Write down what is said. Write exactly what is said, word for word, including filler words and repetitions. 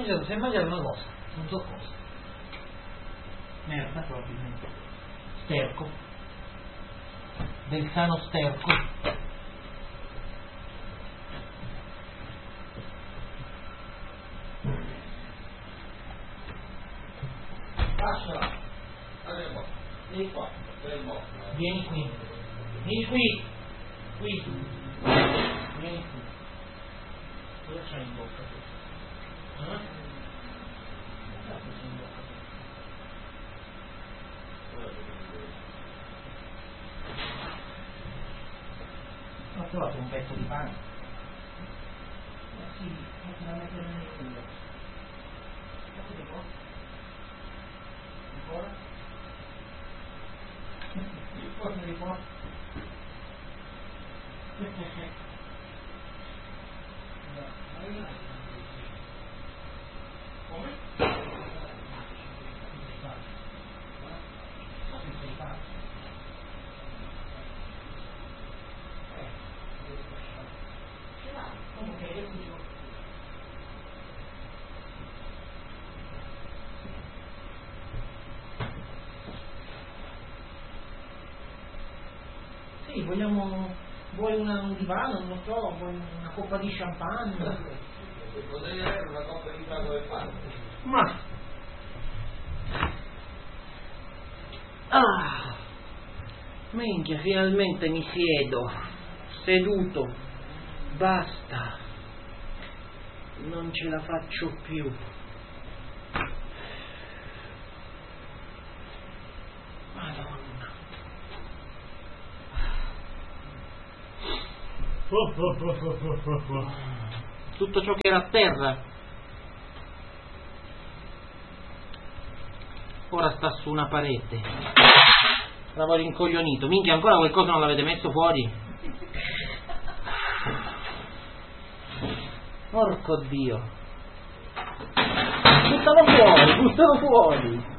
mangiato, si è mangiato una cosa, non so cosa. Merda probabilmente. Sterco. Del sano sterco. Lasciala. Vieni qua. Vieni qui. Vieni qui. Qui. Vieni qui. Cosa c'hai in bocca tu? Eh? Cosa c'hai in bocca tu? Ho trovato un pezzo di pane. Eh sì, metto da mettere nel culo. Capite qua? Ancora? Il forno di qua? Come? Sì, vogliamo... Vuoi una, un divano, non lo so, vuoi una coppa di champagne? Potrei avere una coppa di trago e pane. Ma... Ah! Minchia, finalmente mi siedo. Seduto. Basta. Non ce la faccio più. Madonna. Tutto ciò che era a terra ora sta su una parete. Stavo rincoglionito. Minchia, ancora qualcosa non l'avete messo fuori? Porco Dio. Buttalo fuori, buttalo fuori.